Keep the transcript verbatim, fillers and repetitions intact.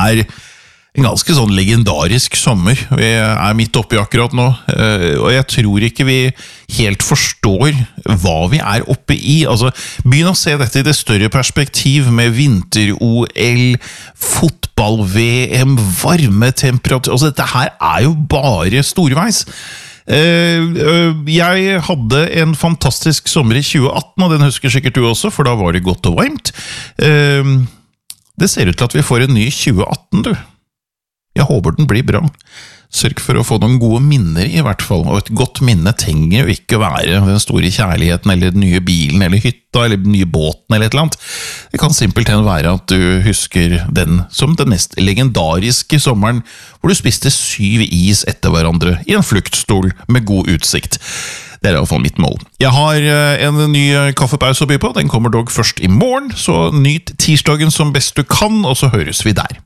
er en ganske sånn legendarisk sommer vi er midt oppe i akkurat nå, og jeg tror ikke vi helt forstår hva vi er oppe i. Altså, begynn å se dette i det større perspektiv med vinter-O L, fotball-V M, varmetemperatur, altså dette her er jo bare storveis. Jeg hadde en fantastisk sommer i tjue atten, og den husker sikkert du også, for da var det godt og varmt. Det ser ut til at vi får en ny tjue atten, du. Jeg håper den blir bra. Sørg for å få noen gode minner i hvert fall, og et godt minne trenger jo ikke være den store kjærligheten, eller den nye bilen, eller hytta, eller den nye båten, eller et eller annet. Det kan simpelthen være at du husker den som den mest legendariske sommeren, hvor du spiste syv is etter hverandre i en fluktstol med god utsikt. Det er i hvert fall mitt mål. Jeg har en ny kaffepause å by på, den kommer dog først i morgen, så nyt tirsdagen som best du kan, og så høres vi der.